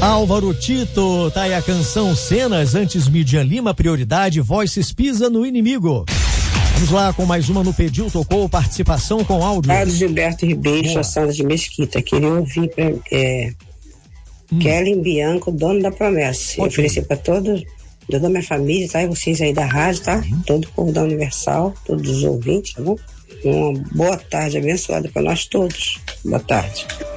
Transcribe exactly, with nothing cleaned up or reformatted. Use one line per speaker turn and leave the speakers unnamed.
Álvaro Tito, tá aí a canção Cenas, antes Midian Lima, Prioridade, Voices Pisa no Inimigo. Vamos lá com mais uma no Pediu, tocou, participação com áudio.
Carlos Gilberto Ribeiro, Sandra de Mesquita, queria ouvir pra, é, hum. Kelly Bianco, Dono da Promessa. Eu ofereci para todos, toda a minha família, tá? E vocês aí da rádio, tá? Uhum. Todo o povo da Universal, todos os ouvintes, tá bom? Uma boa tarde abençoada para nós todos. Boa tarde.